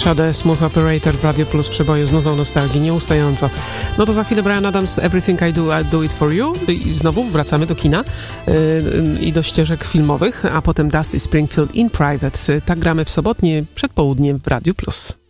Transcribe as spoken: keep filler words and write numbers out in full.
Sade, Smooth Operator w Radio Plus, przeboje z nutą nostalgii, nieustająco. No to za chwilę Bryan Adams, Everything I Do, I'll Do It For You i znowu wracamy do kina yy, i do ścieżek filmowych, a potem Dusty Springfield in Private. Tak gramy w sobotnie przedpołudnie w Radio Plus.